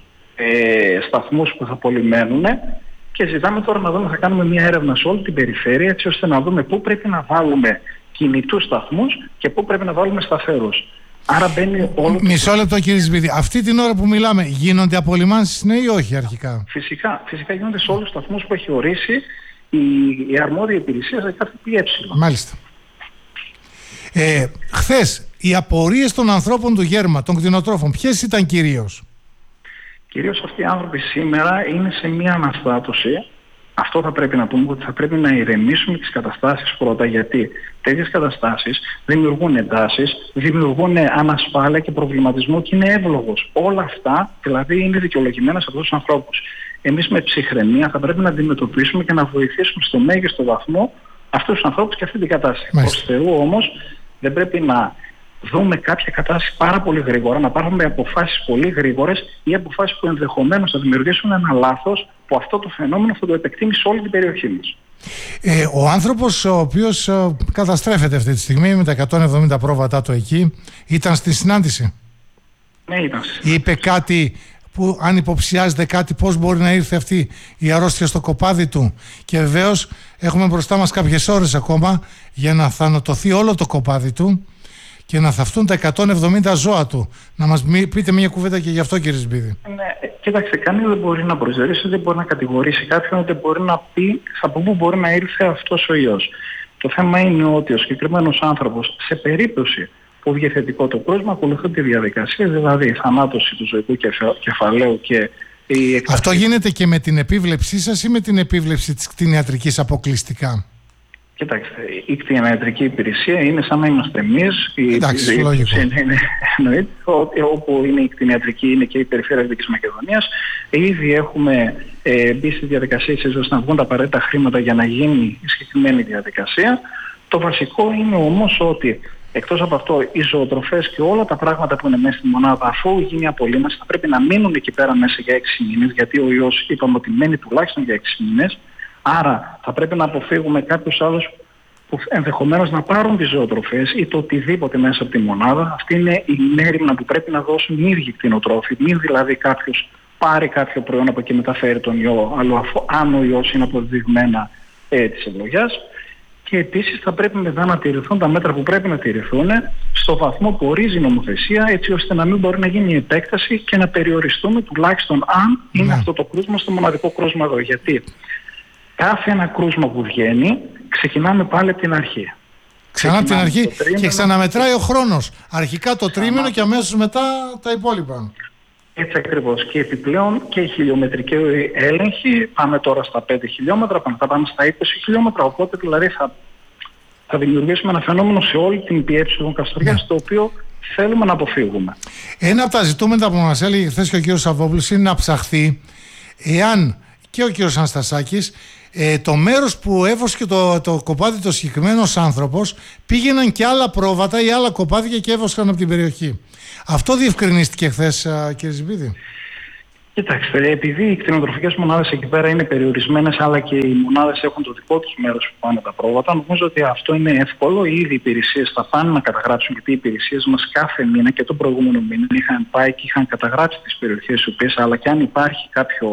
S17: σταθμούς που θα πολυμένουν, και ζητάμε τώρα να δούμε, θα κάνουμε μια έρευνα σε όλη την περιφέρεια έτσι ώστε να δούμε πού πρέπει να βάλουμε κινητούς σταθμούς και πού πρέπει να βάλουμε σταθερούς. Άρα μπαίνει όλο. Μισό
S2: λεπτό κύριε Σβίδη, αυτή την ώρα που μιλάμε γίνονται απολυμάνσεις ναι ή όχι αρχικά?
S17: Φυσικά γίνονται σε όλους τους σταθμούς που έχει ορίσει η αρμόδια υπηρεσία σε κάθε ΠΕ.
S2: Μάλιστα. Χθες οι απορίες των ανθρώπων του Γέρμα, των κτηνοτρόφων, ποιες ήταν κυρίως?
S17: Κυρίως αυτοί οι άνθρωποι σήμερα είναι σε μια αναστάτωση. Αυτό θα πρέπει να πούμε, ότι θα πρέπει να ηρεμήσουμε τις καταστάσεις πρώτα, γιατί τέτοιες καταστάσεις δημιουργούν εντάσεις, δημιουργούν ανασφάλεια και προβληματισμό και είναι εύλογος. Όλα αυτά δηλαδή είναι δικαιολογημένα σε αυτούς τους ανθρώπους. Εμείς με ψυχραιμία θα πρέπει να αντιμετωπίσουμε και να βοηθήσουμε στο μέγιστο βαθμό αυτούς τους ανθρώπους και αυτή την κατάσταση. Προς Θεού όμως δεν πρέπει να δούμε κάποια κατάσταση πάρα πολύ γρήγορα, να πάρουμε αποφάσεις πολύ γρήγορες ή αποφάσεις που ενδεχομένως θα δημιουργήσουν ένα λάθος που αυτό το φαινόμενο θα το επεκτείνει σε όλη την περιοχή μας.
S2: Ο άνθρωπος ο οποίος καταστρέφεται αυτή τη στιγμή με τα 170 πρόβατά του εκεί ήταν στη συνάντηση?
S17: Ναι, ήταν.
S2: Είπε κάτι που αν υποψιάζεται κάτι, πώς μπορεί να ήρθε αυτή η αρρώστια στο κοπάδι του? Και βεβαίως έχουμε μπροστά μας κάποιες ώρες ακόμα για να θανατωθεί όλο το κοπάδι του και να θαυτούν τα 170 ζώα του. Να μας πείτε μια κουβέντα και γι' αυτό κύριε Σμπίδη.
S17: Ναι, κοίταξε, κανείς δεν μπορεί να προσδιορίσει, δεν μπορεί να κατηγορήσει κάποιον, ούτε μπορεί να πει από πού μπορεί να ήρθε αυτός ο ιός. Το θέμα είναι ότι ο συγκεκριμένος άνθρωπος σε περίπτωση που βγει θετικό το κρούσμα ακολουθεί τη διαδικασία, δηλαδή η θανάτωση του ζωικού κεφαλαίου και
S2: Αυτό γίνεται και με την επίβλεψή σας ή με την επίβλεψη της κτηνιατρικής αποκλειστικά?
S17: Κοιτάξτε, η κτηνιατρική υπηρεσία είναι σαν να είμαστε εμείς.
S2: Εντάξει, λογικό.
S17: Εννοείται, όπου είναι η κτηνιατρική, είναι και η περιφέρεια Δυτικής Μακεδονίας. Ήδη έχουμε μπει στη διαδικασία ώστε να βγουν τα απαραίτητα χρήματα για να γίνει η συγκεκριμένη διαδικασία. Το βασικό είναι όμως ότι εκτός από αυτό, οι ζωοτροφές και όλα τα πράγματα που είναι μέσα στη μονάδα, αφού γίνει η απολύμανση, θα πρέπει να μείνουν εκεί πέρα μέσα για 6 μήνες, γιατί ο ιός είπαμε ότι μένει τουλάχιστον για 6 μήνες. Άρα θα πρέπει να αποφύγουμε κάποιους άλλους που ενδεχομένως να πάρουν τις ζωοτροφές ή το οτιδήποτε μέσα από τη μονάδα. Αυτή είναι η μέρημνα που πρέπει να δώσουν οι ίδιοι κτηνοτρόφοι. Μην δηλαδή κάποιος πάρει κάποιο προϊόν από εκεί μεταφέρει τον ιό, αλλά αν ο ιός είναι αποδεδειγμένα της ευλογιάς. Και επίσης θα πρέπει μετά να τηρηθούν τα μέτρα που πρέπει να τηρηθούν στο βαθμό που ορίζει η νομοθεσία, έτσι ώστε να μην μπορεί να γίνει η επέκταση και να περιοριστούμε τουλάχιστον αν είναι αυτό το κρούσμα στο μοναδικό κρούσμα εδώ. Γιατί κάθε ένα κρούσμα που βγαίνει ξεκινάμε πάλι από την αρχή.
S2: Ξανά από την αρχή και ξαναμετράει ο χρόνος. Αρχικά το τρίμηνο και αμέσως μετά τα υπόλοιπα.
S17: Έτσι ακριβώς. Και επιπλέον και οι χιλιομετρικοί έλεγχοι, πάμε τώρα στα 5 χιλιόμετρα, θα πάμε στα 20 χιλιόμετρα, οπότε δηλαδή θα δημιουργήσουμε ένα φαινόμενο σε όλη την πιέψη των Καστοριάς, το οποίο θέλουμε να αποφύγουμε.
S2: Ένα από τα ζητούμενα που μας έλεγε χθες και ο κύριος Σαββόπουλος είναι να ψαχθεί εάν και ο κύριος Αναστασάκης το μέρος που έβοσκε το κοπάδι το συγκεκριμένος άνθρωπος πήγαιναν και άλλα πρόβατα ή άλλα κοπάδια και έβοσκαν από την περιοχή. Αυτό διευκρινίστηκε χθες, κύριε Ζιμπίδη?
S17: Κοιτάξτε, επειδή οι κτηνοτροφικές μονάδες εκεί πέρα είναι περιορισμένες, αλλά και οι μονάδες έχουν το δικό τους μέρος που πάνε τα πρόβατα, νομίζω ότι αυτό είναι εύκολο. Ήδη οι υπηρεσίες θα πάνε να καταγράψουν, γιατί οι υπηρεσίες μας κάθε μήνα και τον προηγούμενο μήνα είχαν πάει και είχαν καταγράψει τις περιοχές στις οποίες, αλλά και αν υπάρχει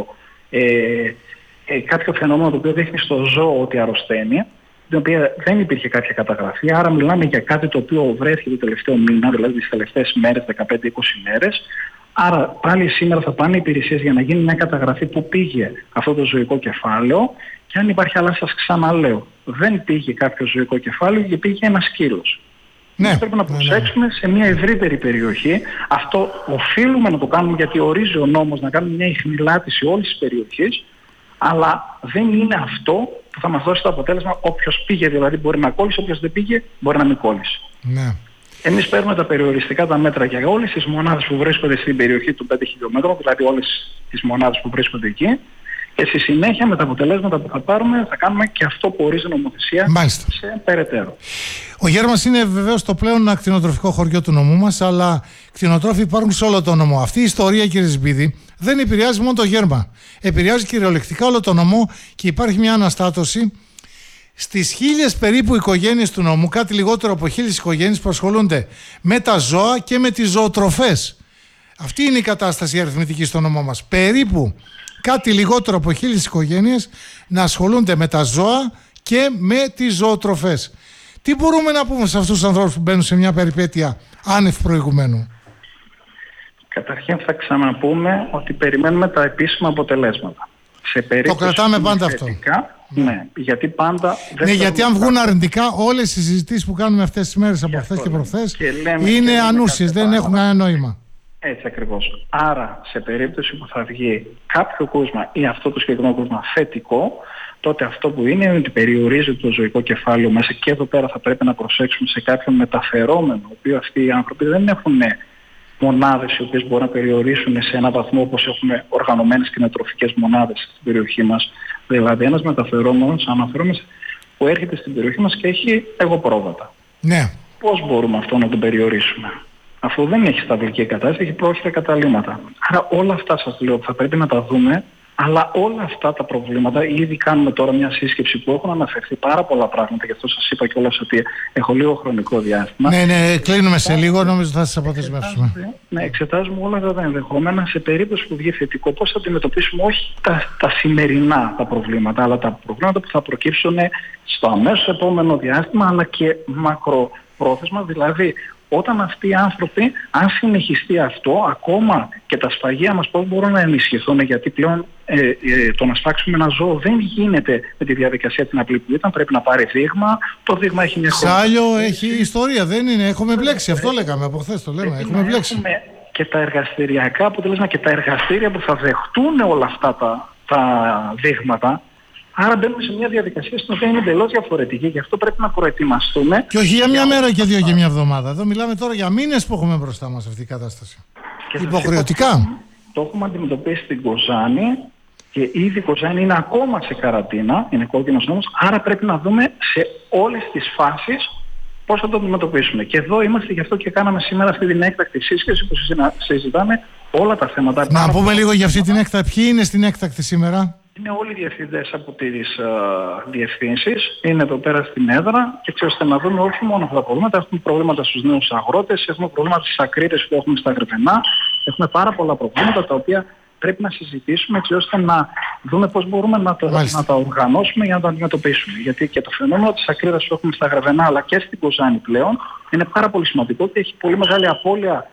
S17: κάποιο φαινόμενο το οποίο δείχνει στο ζώο ότι αρρωσταίνει, την οποία δεν υπήρχε κάποια καταγραφή, άρα μιλάμε για κάτι το οποίο βρέθηκε το τελευταίο μήνα, δηλαδή τις τελευταίες μέρες, 15-20 μέρες. Άρα πάλι σήμερα θα πάνε οι υπηρεσίες για να γίνει μια καταγραφή που πήγε αυτό το ζωικό κεφάλαιο, και αν υπάρχει, αλλά σας ξαναλέω, δεν πήγε κάποιο ζωικό κεφάλαιο και πήγε ένα σκύλος. Πρέπει να προσέξουμε σε μια ευρύτερη περιοχή. Αυτό οφείλουμε να το κάνουμε, γιατί ορίζει ο νόμος να κάνουμε μια ιχνηλάτηση όλης της περιοχής, αλλά δεν είναι αυτό που θα μας δώσει το αποτέλεσμα. Όποιος πήγε δηλαδή μπορεί να κόλλησε, όποιος δεν πήγε μπορεί να μην κόλλησε.
S2: Ναι.
S17: Εμείς παίρνουμε τα περιοριστικά τα μέτρα για όλες τις μονάδες που βρίσκονται στην περιοχή των 5 χιλιόμετρων, δηλαδή όλες τις μονάδες που βρίσκονται εκεί, και στη συνέχεια με τα αποτελέσματα που θα πάρουμε θα κάνουμε και αυτό που ορίζει η νομοθεσία.
S2: Μάλιστα.
S17: Σε περαιτέρω.
S2: Ο Γέρμας είναι βεβαίως το πλέον κτηνοτροφικό χωριό του νομού μας, αλλά κτηνοτρόφοι υπάρχουν σε όλο το νομό. Αυτή η ιστορία, κύριε Ζιμπίδη, δεν επηρεάζει μόνο το Γέρμα. Επηρεάζει κυριολεκτικά όλο το νομό και υπάρχει μια αναστάτωση στις 1000 περίπου οικογένειες του νομού, κάτι λιγότερο από 1000 οικογένειες που ασχολούνται με τα ζώα και με τις ζωοτροφές. Αυτή είναι η κατάσταση αριθμητική στο νομό μας. Περίπου κάτι λιγότερο από 1000 οικογένειες να ασχολούνται με τα ζώα και με τις ζωοτροφές. Τι μπορούμε να πούμε σε αυτούς τους ανθρώπους που μπαίνουν σε μια περιπέτεια άνευ προηγουμένου?
S17: Καταρχήν θα ξαναπούμε ότι περιμένουμε τα επίσημα αποτελέσματα. Σε
S2: το κρατάμε πάντα αυτό.
S17: Ναι, γιατί πάντα...
S2: Ναι, γιατί αν βγουν αρνητικά, όλες οι συζητήσεις που κάνουμε αυτές τις μέρες από χθες και προχθές είναι ανούσιες, δεν έχουν κανένα νόημα.
S17: Έτσι ακριβώς. Άρα, σε περίπτωση που θα βγει κάποιο κρούσμα ή αυτό το συγκεκριμένο κρούσμα θετικό, τότε αυτό που είναι ότι περιορίζει το ζωικό κεφάλαιο μέσα, και εδώ πέρα θα πρέπει να προσέξουμε σε κάποιον μεταφερόμενο, ο οποίο αυτοί οι άνθρωποι δεν έχουν μονάδες οι οποίες μπορούν να περιορίσουν σε έναν βαθμό όπως έχουμε οργανωμένες κτηνοτροφικές μονάδες στην περιοχή μας. Δηλαδή ένας μεταφερόμενος αναφέρομαι που έρχεται στην περιοχή μας και έχει εγωπρόβατα.
S2: Ναι.
S17: Πώς μπορούμε αυτό να τον περιορίσουμε? Αφού δεν έχει σταυλική κατάσταση, έχει πρόχειρα καταλύματα. Άρα όλα αυτά σας λέω θα πρέπει να τα δούμε, αλλά όλα αυτά τα προβλήματα, ήδη κάνουμε τώρα μια σύσκεψη που έχουν αναφερθεί πάρα πολλά πράγματα, γι' αυτό σας είπα κιόλας ότι έχω λίγο χρονικό διάστημα.
S2: Ναι, κλείνουμε σε λίγο, νομίζω θα σας αποδεσμεύσουμε.
S17: Ναι, εξετάζουμε όλα αυτά τα ενδεχόμενα σε περίπτωση που βγει θετικό, πώς θα αντιμετωπίσουμε όχι τα σημερινά τα προβλήματα, αλλά τα προβλήματα που θα προκύψουν στο αμέσως επόμενο διάστημα, αλλά και μακροπρόθεσμα, δηλαδή όταν αυτοί οι άνθρωποι, αν συνεχιστεί αυτό, ακόμα και τα σφαγεία μας πώς μπορούν να ενισχυθούν, γιατί πλέον το να σφάξουμε ένα ζώο δεν γίνεται με τη διαδικασία την απλή που ήταν, πρέπει να πάρει δείγμα, το δείγμα έχει μια
S2: Σάλιο έχει ιστορία, δεν είναι, έχουμε μπλέξει, αυτό λέγαμε από χθες το λέμε, έχουμε μπλέξει.
S17: και τα εργαστηριακά αποτελέσματα και τα εργαστήρια που θα δεχτούν όλα αυτά τα δείγματα. Άρα μπαίνουμε σε μια διαδικασία στην οποία είναι εντελώς διαφορετική, γι' αυτό πρέπει να προετοιμαστούμε.
S2: Και όχι για μια μέρα και δύο και μια εβδομάδα. Εδώ μιλάμε τώρα για μήνες που έχουμε μπροστά μας αυτή η κατάσταση.
S17: Και
S2: υποχρεωτικά.
S17: Το έχουμε αντιμετωπίσει στην Κοζάνη και ήδη η Κοζάνη είναι ακόμα σε καραντίνα, είναι κόκκινος νόμος, άρα πρέπει να δούμε σε όλες τις φάσεις πώς θα το αντιμετωπίσουμε. Και εδώ είμαστε, γι' αυτό και κάναμε σήμερα αυτή την έκτακτη σύσκεψη που συζητάμε όλα τα θέματα.
S2: Να πούμε λίγο για αυτή την έκτακτη. Ποιοι είναι στην έκτακτη σήμερα?
S17: Είναι όλοι οι διευθυντές από τις διευθύνσεις, είναι εδώ πέρα στην έδρα, και έτσι ώστε να δούμε όχι μόνο αυτά τα προβλήματα, έχουμε προβλήματα στους νέους αγρότες, έχουμε προβλήματα στις ακρίτες που έχουμε στα Γρεβενά, έχουμε πάρα πολλά προβλήματα τα οποία πρέπει να συζητήσουμε έτσι ώστε να δούμε πώς μπορούμε να τα οργανώσουμε για να τα αντιμετωπίσουμε. Γιατί και το φαινόμενο της ακρίτας που έχουμε στα Γρεβενά αλλά και στην Κοζάνη πλέον είναι πάρα πολύ σημαντικό και έχει πολύ μεγάλη απώλεια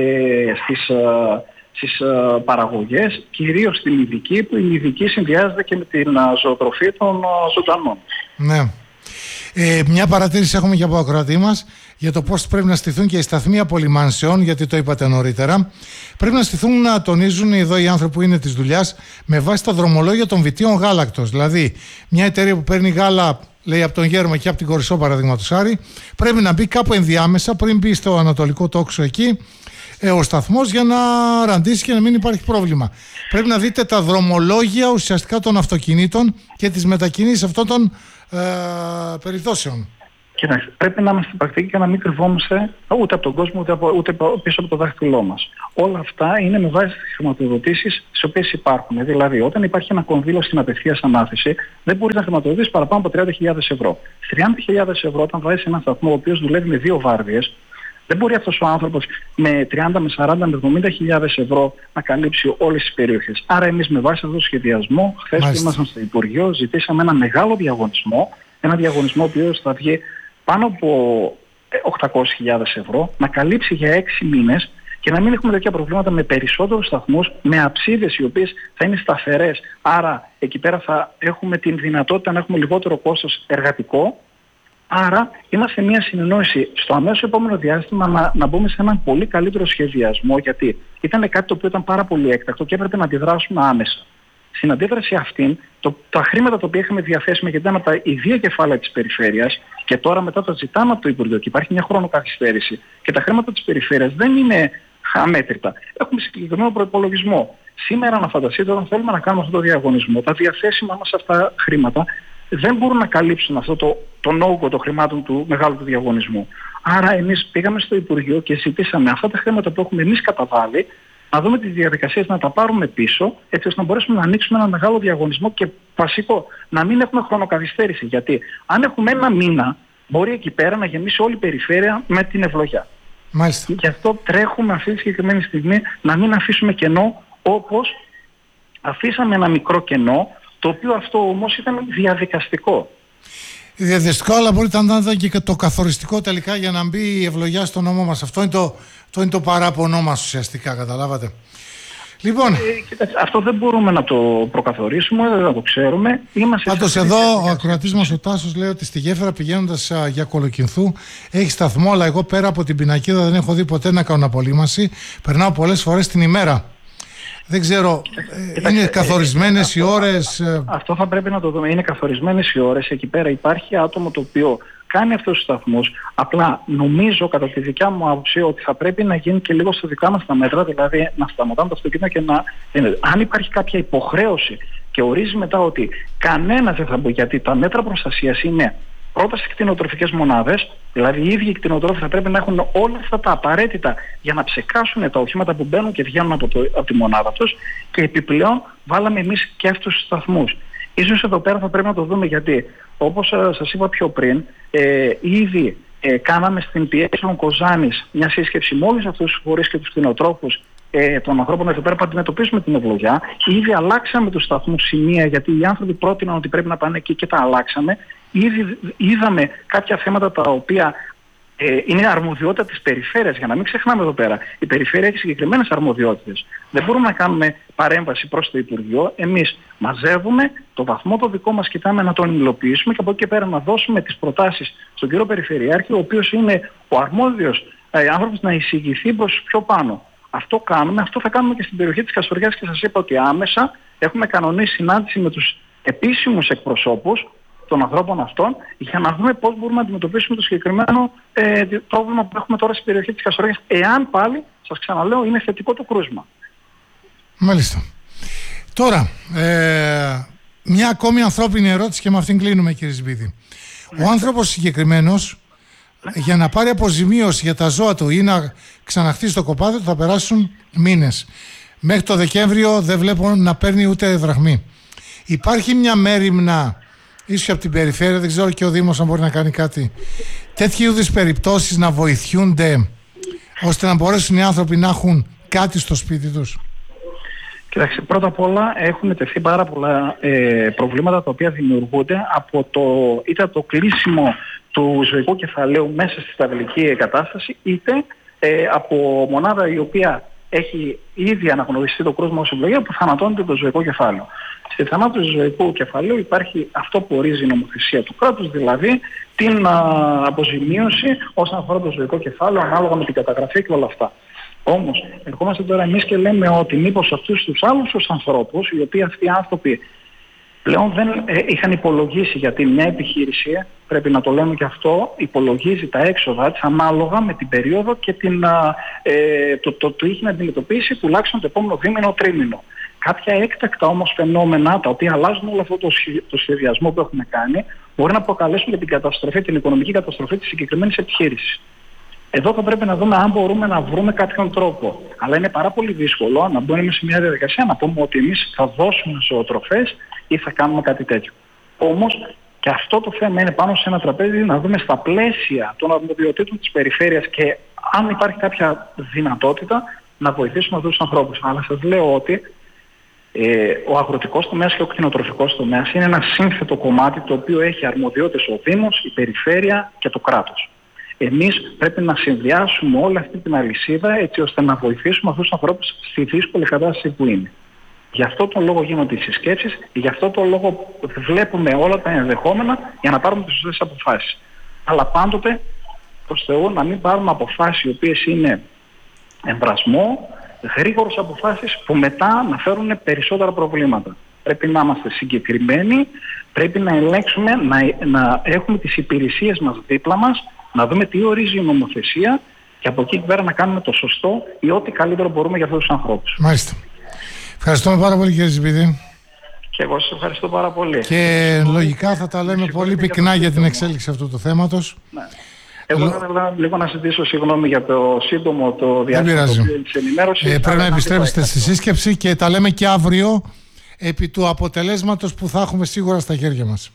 S17: στις παραγωγές, κυρίως στην Λιβική, που η Λιβική συνδυάζεται και με την ζωοτροφή των ζωντανών.
S2: Ναι. Μια παρατήρηση έχουμε και από ακροατή μας για το πώς πρέπει να στηθούν και οι σταθμοί απολυμάνσεων, γιατί το είπατε νωρίτερα. Πρέπει να στηθούν, να τονίζουν εδώ οι άνθρωποι που είναι της δουλειάς, με βάση τα δρομολόγια των βιτίων γάλακτος. Δηλαδή, μια εταιρεία που παίρνει γάλα, λέει, από τον Γέρμα και από την Κορισσό, παραδείγματος χάρη, πρέπει να μπει κάπου ενδιάμεσα, πριν μπει στο Ανατολικό Τόξο εκεί, ο σταθμός, για να ραντίσει και να μην υπάρχει πρόβλημα. Πρέπει να δείτε τα δρομολόγια ουσιαστικά των αυτοκινήτων και τις μετακινήσεις αυτών των περιπτώσεων.
S17: Κοιτάξτε, πρέπει να είμαστε στην πρακτική και να μην κρυβόμαστε ούτε από τον κόσμο ούτε πίσω από το δάχτυλό μας. Όλα αυτά είναι με βάση τις χρηματοδοτήσεις τις οποίες υπάρχουν. Δηλαδή, όταν υπάρχει ένα κονδύλιο στην απευθείας ανάθεση, δεν μπορεί να χρηματοδοτήσει παραπάνω από 30.000 ευρώ. 30.000 ευρώ, όταν βάζεις έναν σταθμό ο οποίος δουλεύει με 2 βάρδιες, δεν μπορεί αυτός ο άνθρωπος με 30, με 40, με 70.000 ευρώ να καλύψει όλες τις περιοχές. Άρα εμείς με βάση αυτό το σχεδιασμό, χθες που ήμασταν στο Υπουργείο, ζητήσαμε ένα μεγάλο διαγωνισμό, ένα διαγωνισμό ο οποίος θα βγει πάνω από 800.000 ευρώ, να καλύψει για 6 μήνες και να μην έχουμε τέτοια προβλήματα με περισσότερους σταθμούς, με αψίδες οι οποίες θα είναι σταθερές. Άρα εκεί πέρα θα έχουμε την δυνατότητα να έχουμε λιγότερο κόστος εργατικό. Άρα είμαστε μια συνεννόηση στο αμέσως επόμενο διάστημα να μπούμε σε έναν πολύ καλύτερο σχεδιασμό, γιατί ήταν κάτι το οποίο ήταν πάρα πολύ έκτακτο και έπρεπε να αντιδράσουμε άμεσα. Στην αντίδραση αυτήν, τα χρήματα τα οποία είχαμε διαθέσιμα, γιατί ήταν από τα ιδία κεφάλαια της περιφέρειας, και τώρα μετά τα ζητάμε από το Υπουργείο και υπάρχει μια χρονοκαθυστέρηση, και τα χρήματα της περιφέρειας δεν είναι αμέτρητα. Έχουμε συγκεκριμένο προϋπολογισμό. Σήμερα, να φανταστείτε, όταν θέλουμε να κάνουμε αυτό το διαγωνισμό, τα διαθέσιμα μας αυτά χρήματα δεν μπορούν να καλύψουν αυτό τον όγκο των χρημάτων του μεγάλου του διαγωνισμού. Άρα εμείς πήγαμε στο Υπουργείο και ζητήσαμε αυτά τα χρήματα που έχουμε εμείς καταβάλει, να δούμε τις διαδικασίες, να τα πάρουμε πίσω, έτσι ώστε να μπορέσουμε να ανοίξουμε ένα μεγάλο διαγωνισμό και βασικό, να μην έχουμε χρονοκαθυστέρηση. Γιατί αν έχουμε ένα μήνα, μπορεί εκεί πέρα να γεμίσει όλη η περιφέρεια με την ευλογιά.
S2: Μάλιστα.
S17: Γι' αυτό τρέχουμε αυτή τη συγκεκριμένη στιγμή να μην αφήσουμε κενό, όπως αφήσαμε ένα μικρό κενό, το οποίο αυτό όμως ήταν διαδικαστικό.
S2: Διαδικαστικό, αλλά μπορεί να ήταν και το καθοριστικό τελικά για να μπει η ευλογιά στο νόμο μας. Αυτό είναι το παράπονό μας ουσιαστικά, καταλάβατε. Λοιπόν,
S17: αυτό δεν μπορούμε να το προκαθορίσουμε, δεν θα το ξέρουμε.
S2: Πάντως εδώ ο ακροατής μας ο Τάσος λέει ότι στη Γέφυρα, πηγαίνοντας για Κολοκυνθού, έχει σταθμό, αλλά εγώ πέρα από την πινακίδα δεν έχω δει ποτέ να κάνω απολύμαση. Περνάω πολλές φορές την ημέρα. Δεν ξέρω, είναι καθορισμένες οι ώρες?
S17: Αυτό θα πρέπει να το δούμε. Είναι καθορισμένες οι ώρες. Εκεί πέρα υπάρχει άτομο το οποίο κάνει αυτούς τους σταθμούς. Απλά νομίζω, κατά τη δικιά μου άποψη, ότι θα πρέπει να γίνει και λίγο στα δικά μας τα μέτρα, δηλαδή να σταματάμε τα αυτοκίνητα και να... Αν υπάρχει κάποια υποχρέωση και ορίζει μετά ότι κανένας δεν θα μπει, γιατί τα μέτρα προστασίας είναι πρώτα στις κτηνοτροφικές μονάδες, δηλαδή οι ίδιοι οι κτηνοτρόφοι θα πρέπει να έχουν όλα αυτά τα απαραίτητα για να ψεκάσουν τα οχήματα που μπαίνουν και βγαίνουν από τη μονάδα τους, και επιπλέον βάλαμε εμείς και αυτούς τους σταθμούς. Ίσως εδώ πέρα θα πρέπει να το δούμε, γιατί όπως σας είπα πιο πριν, ήδη κάναμε στην ΠΕ Κοζάνης μια σύσκεψη με όλους αυτούς τους φορείς και τους κτηνοτρόφους των ανθρώπων εδώ πέρα που αντιμετωπίσουμε την ευλογιά. Ήδη αλλάξαμε τους σταθμούς σημεία, γιατί οι άνθρωποι πρότειναν ότι πρέπει να πάνε εκεί και τα αλλάξαμε. Ήδη είδαμε κάποια θέματα τα οποία είναι αρμοδιότητα της περιφέρειας, για να μην ξεχνάμε εδώ πέρα. Η περιφέρεια έχει συγκεκριμένες αρμοδιότητες. Δεν μπορούμε να κάνουμε παρέμβαση προς το Υπουργείο. Εμείς μαζεύουμε το βαθμό το δικό μας, κοιτάμε να τον υλοποιήσουμε και από εκεί και πέρα να δώσουμε τις προτάσεις στον κύριο Περιφερειάρχη, ο οποίος είναι ο αρμόδιος άνθρωπος να εισηγηθεί προς πιο πάνω. Αυτό κάνουμε, αυτό θα κάνουμε και στην περιοχή της Καστοριάς και σας είπα ότι άμεσα έχουμε κανονίσει συνάντηση με τους επίσημους εκπροσώπους των ανθρώπων αυτών για να δούμε πώς μπορούμε να αντιμετωπίσουμε το συγκεκριμένο πρόβλημα που έχουμε τώρα στην περιοχή της Καστοριάς, εάν πάλι, σας ξαναλέω, είναι θετικό το κρούσμα.
S2: Μάλιστα. Τώρα, μια ακόμη ανθρώπινη ερώτηση και με αυτήν κλείνουμε, κύριε Σμπίδη. Ο άνθρωπος συγκεκριμένος, για να πάρει αποζημίωση για τα ζώα του ή να ξαναχτίσει το κοπάδι του, θα περάσουν μήνες. Μέχρι το Δεκέμβριο δεν βλέπω να παίρνει ούτε δραχμή. Υπάρχει μια μέριμνα, ίσως από την περιφέρεια, δεν ξέρω και ο Δήμος αν μπορεί να κάνει κάτι, τέτοιου είδους περιπτώσεις να βοηθιούνται ώστε να μπορέσουν οι άνθρωποι να έχουν κάτι στο σπίτι τους?
S17: Κοιτάξτε, πρώτα απ' όλα έχουν τεθεί πάρα πολλά προβλήματα τα οποία δημιουργούνται από είτε από το κλείσιμο του ζωικού κεφαλαίου μέσα στη σταυλική εγκατάσταση, είτε από μονάδα η οποία έχει ήδη αναγνωριστεί το κρούσμα ως ευλογία που θανατώνεται το ζωικό κεφάλαιο. Στη θανάτωση του ζωικού κεφαλαίου υπάρχει αυτό που ορίζει η νομοθεσία του κράτους, δηλαδή την αποζημίωση όσον αφορά το ζωικό κεφάλαιο ανάλογα με την καταγραφή και όλα αυτά. Όμως, ερχόμαστε τώρα εμείς και λέμε ότι μήπως αυτούς τους άλλους τους ανθρώπους, οι οποίοι αυτοί οι άνθρωποι πλέον δεν είχαν υπολογίσει, γιατί μια επιχείρηση, πρέπει να το λέμε και αυτό, υπολογίζει τα έξοδα της ανάλογα με την περίοδο και το είχε να αντιμετωπίσει τουλάχιστον το επόμενο δίμηνο-τρίμηνο. Κάποια έκτακτα όμως φαινόμενα, τα οποία αλλάζουν όλο αυτό το σχεδιασμό που έχουμε κάνει, μπορεί να προκαλέσουν και την καταστροφή, την οικονομική καταστροφή της συγκεκριμένης επιχείρησης. Εδώ θα πρέπει να δούμε αν μπορούμε να βρούμε κάποιον τρόπο. Αλλά είναι πάρα πολύ δύσκολο να μπούμε σε μια διαδικασία να πούμε ότι εμείς θα δώσουμε ζωοτροφές ή θα κάνουμε κάτι τέτοιο. Όμως και αυτό το θέμα είναι πάνω σε ένα τραπέζι να δούμε στα πλαίσια των αρμοδιοτήτων της περιφέρειας και αν υπάρχει κάποια δυνατότητα να βοηθήσουμε αυτούς τους ανθρώπους. Αλλά σας λέω ότι ο αγροτικός τομέας και ο κτηνοτροφικός τομέας είναι ένα σύνθετο κομμάτι το οποίο έχει αρμοδιότητες ο Δήμος, η περιφέρεια και το κράτος. Εμείς πρέπει να συνδυάσουμε όλη αυτή την αλυσίδα έτσι ώστε να βοηθήσουμε αυτούς τους ανθρώπους στη δύσκολη κατάσταση που είναι. Γι' αυτό τον λόγο γίνονται οι συσκέψεις, γι' αυτό τον λόγο βλέπουμε όλα τα ενδεχόμενα για να πάρουμε τις σωστές αποφάσεις. Αλλά πάντοτε, προς Θεού, να μην πάρουμε αποφάσεις οι οποίες είναι εμβρασμό, γρήγορες αποφάσεις που μετά να φέρουν περισσότερα προβλήματα. Πρέπει να είμαστε συγκεκριμένοι, πρέπει να ελέγξουμε, να έχουμε τις υπηρεσίες μας δίπλα μας, να δούμε τι ορίζει η νομοθεσία και από εκεί πέρα να κάνουμε το σωστό ή ό,τι καλύτερο μπορούμε για αυτούς τους ανθρώπους.
S2: Μάλιστα. Ευχαριστούμε πάρα πολύ, κύριε Σμπίδη.
S17: Και εγώ σας ευχαριστώ πάρα πολύ.
S2: Και λογικά θα τα λέμε πολύ πυκνά για την εξέλιξη αυτού του θέματος.
S17: Ναι. Εγώ θα ήθελα λίγο να ζητήσω συγγνώμη για το σύντομο το διάστημα της ενημέρωσης.
S2: Πρέπει να επιστρέψετε στη σύσκεψη και τα λέμε και αύριο επί του αποτελέσματος που θα έχουμε σίγουρα στα χέρια μας.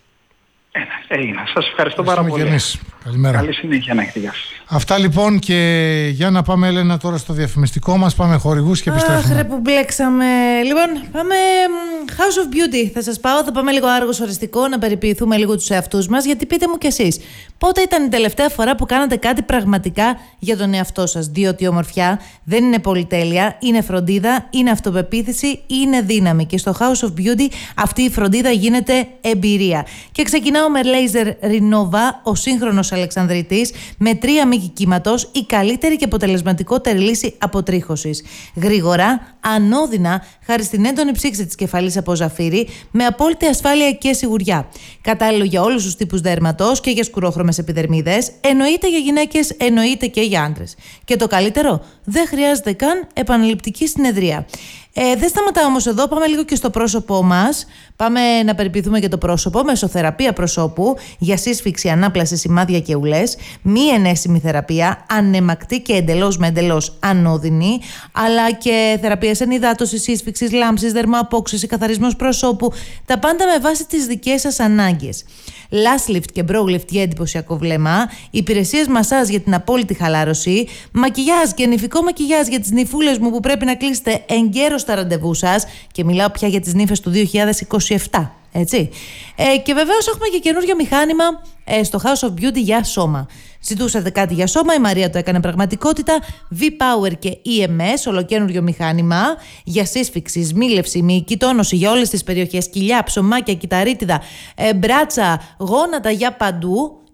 S17: Έγινε. Σας ευχαριστώ πάρα πολύ.
S2: Και εμείς. Καλημέρα.
S17: Καλή συνέχεια να έχετε. Γεια σας.
S2: Αυτά λοιπόν, και για να πάμε, Έλενα, τώρα στο διαφημιστικό μας. Πάμε χορηγούς και επιστρέφουμε.
S5: Αχ, ρε που μπλέξαμε. Λοιπόν, πάμε House of Beauty. Θα σας πάω, θα πάμε λίγο άργος οριστικό, να περιποιηθούμε λίγο τους εαυτούς μας. Γιατί πείτε μου κι εσείς, πότε ήταν η τελευταία φορά που κάνατε κάτι πραγματικά για τον εαυτό σας? Διότι η ομορφιά δεν είναι πολυτέλεια, είναι φροντίδα, είναι αυτοπεποίθηση, είναι δύναμη. Και στο House of Beauty αυτή η φροντίδα γίνεται εμπειρία. Και ξεκινάω με Laser Renova, ο σύγχρονος Αλεξανδρίτης, με 3 μήκη κύματος, η καλύτερη και αποτελεσματικότερη λύση αποτρίχωσης. Γρήγορα, ανώδυνα, χάρη στην έντονη ψήξη της κεφαλής από ζαφύρι, με απόλυτη ασφάλεια και σιγουριά. Κατάλληλο για όλους τους τύπους δέρματος και για σκουρόχρωμες επιδερμίδες, εννοείται για γυναίκες, εννοείται και για άντρες. Και το καλύτερο, δεν χρειάζεται καν επαναληπτική συνεδρία. Δεν σταματάω όμως εδώ, πάμε λίγο και στο πρόσωπό μας. Πάμε να περιποιηθούμε για το πρόσωπο, μεσοθεραπεία προσώπου για σύσφυξη, ανάπλαση, σημάδια και ουλές, μη ενέσιμη θεραπεία, ανεμακτή και εντελώς με εντελώς ανώδυνη, αλλά και θεραπείες ενυδάτωσης, σύσφυξης, λάμψης, δερμοαπόξυση, καθαρισμός προσώπου, τα πάντα με βάση τις δικές σας ανάγκες. Lash lift και brow lift για εντυπωσιακό βλέμμα, υπηρεσίες μασάζ για την απόλυτη χαλάρωση, μακιγιάζ και νυφικό μακιγιάζ για τις νυφούλες μου που πρέπει να κλείσετε εγκαίρως τα ραντεβού σας, και μιλάω πια για τις νύφες του 2027. Έτσι. Και βεβαίως έχουμε και καινούριο μηχάνημα στο House of Beauty για σώμα. Ζητούσατε κάτι για σώμα, η Μαρία το έκανε πραγματικότητα. V-Power και EMS, ολοκένουργιο μηχάνημα για σύσφυξη, σμίλευση, μυϊκή τόνωση για όλες τις περιοχές, κοιλιά, ψωμάκια, κυταρίτιδα, μπράτσα, γόνατα, για παντού.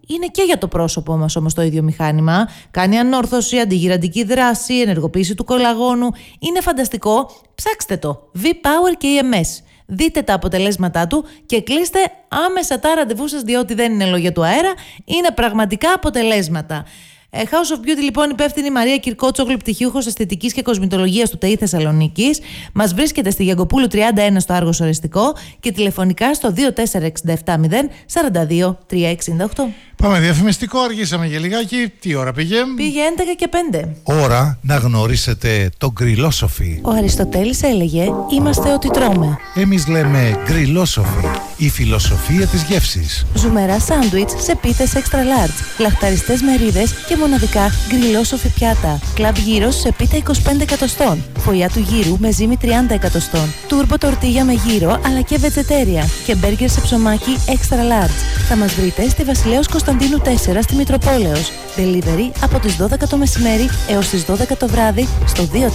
S5: Είναι και για το πρόσωπό μας όμως το ίδιο μηχάνημα. Κάνει ανόρθωση, αντιγυραντική δράση, ενεργοποίηση του κολαγόνου. Είναι φανταστικό. Ψάξτε το. V-Power και EMS. Δείτε τα αποτελέσματά του και κλείστε άμεσα τα ραντεβού σας, διότι δεν είναι λόγια του αέρα, είναι πραγματικά αποτελέσματα. House of Beauty, λοιπόν, υπεύθυνη Μαρία Κυρκότσογλου, πτυχίουχος αισθητικής και κοσμητολογίας του ΤΕΙ Θεσσαλονίκης. Μας βρίσκεται στη Γιαγκοπούλου 31 στο Άργος Οριστικό και τηλεφωνικά στο 24670 42 368.
S2: Πάμε διαφημιστικό, αργήσαμε για λιγάκι. Τι ώρα πήγε?
S5: Πήγε 11 και 5.
S11: Ώρα να γνωρίσετε το γκριλόσοφι.
S5: Ο Αριστοτέλης έλεγε «Είμαστε ό,τι τρώμε».
S11: Εμείς λέμε γκριλόσοφι, η φιλοσοφία της γεύσης.
S5: Ζουμερά σάντουιτς σε πίθες extra large, λαχταριστές μερίδες και μοναδικά γκριλόσοφι πιάτα. Κλαμπ γύρος σε πίτα 25 εκατοστών. Φωλιά του γύρου με ζύμη 30 εκατοστών. Τούρμπο τορτίγια με γύρο αλλά και βετζετέρια. Και μπέργκερ σε ψωμάκι extra large. Θα μας βρείτε στη Βασιλέως Κωνσταντίνου 4 στη Μητροπόλεως. Delivery από τις 12 το μεσημέρι έως τις 12 το βράδυ στο 24670 26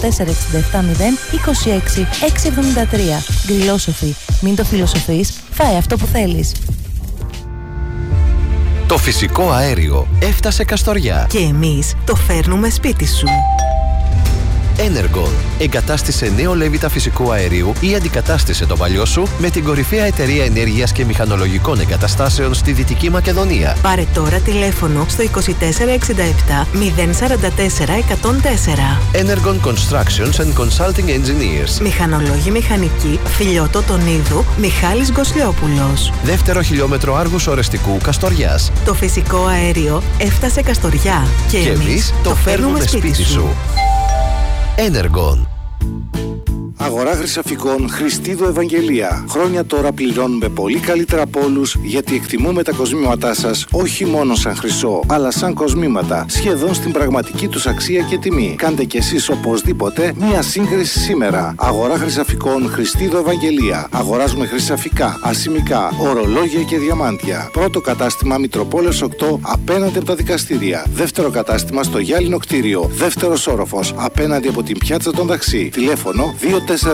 S5: 673. Γκριλόσοφι. Μην το φιλοσοφείς, φάε αυτό που θέλεις.
S16: Το φυσικό αέριο έφτασε Καστοριά.
S4: Και εμείς το φέρνουμε σπίτι σου.
S16: Energon. Εγκατάστησε νέο λέβητα φυσικού αερίου ή αντικατάστησε το παλιό σου με την κορυφαία εταιρεία ενέργειας και μηχανολογικών εγκαταστάσεων στη Δυτική Μακεδονία.
S4: Πάρε τώρα τηλέφωνο στο 2467 044 104.
S16: Energon Constructions and Consulting Engineers.
S4: Μηχανολόγοι μηχανικοί, Φιλιώτο Τονίδου, Μιχάλης Γκοσλιόπουλος.
S16: Δεύτερο χιλιόμετρο Άργους Ορεστικού Καστοριάς.
S4: Το φυσικό αέριο έφτασε Καστοριά και εμείς το φέρνουμε σπίτι σου.
S16: Energon.
S11: Αγορά χρυσαφικών Χριστίδου Ευαγγελία. Χρόνια τώρα πληρώνουμε πολύ καλύτερα από όλους, γιατί εκτιμούμε τα κοσμήματά σας όχι μόνο σαν χρυσό, αλλά σαν κοσμήματα, σχεδόν στην πραγματική τους αξία και τιμή. Κάντε κι εσείς οπωσδήποτε μία σύγκριση σήμερα. Αγορά χρυσαφικών Χριστίδου Ευαγγελία. Αγοράζουμε χρυσαφικά, ασημικά, ορολόγια και διαμάντια. Πρώτο κατάστημα Μητροπόλεως 8 απέναντι από τα δικαστήρια. Δεύτερο κατάστημα στο Γυάλινο κτίριο. Δεύτερος όροφος απέναντι από την πιάτσα των Ταξί. Τηλέφωνο 24670 27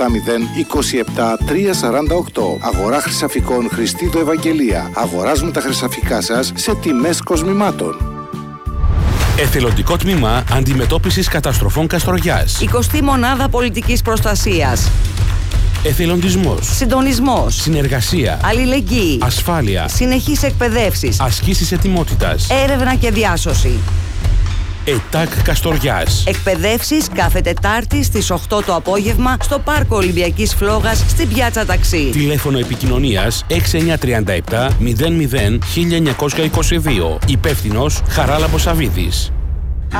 S11: 348. Αγορά χρυσαφικών Χριστίδου Ευαγγελία. Αγοράζουμε τα χρυσαφικά σας σε τιμές κοσμημάτων.
S18: Εθελοντικό τμήμα αντιμετώπισης καταστροφών Καστοριάς.
S19: 20η μονάδα πολιτικής προστασίας.
S18: Εθελοντισμός.
S19: Συντονισμός.
S18: Συνεργασία.
S19: Αλληλεγγύη.
S18: Ασφάλεια.
S19: Συνεχής εκπαιδεύσεις.
S18: Ασκήσεις ετοιμότητας.
S19: Έρευνα και διάσωση.
S18: ΕΤΑΚ Καστοριάς.
S19: Εκπαιδεύσεις κάθε Τετάρτη στις 8 το απόγευμα στο Πάρκο Ολυμπιακής Φλόγας στην Πιάτσα Ταξί.
S18: Τηλέφωνο επικοινωνίας 6937 00 1922. Υπεύθυνος Χαράλαμπος Σαββίδης.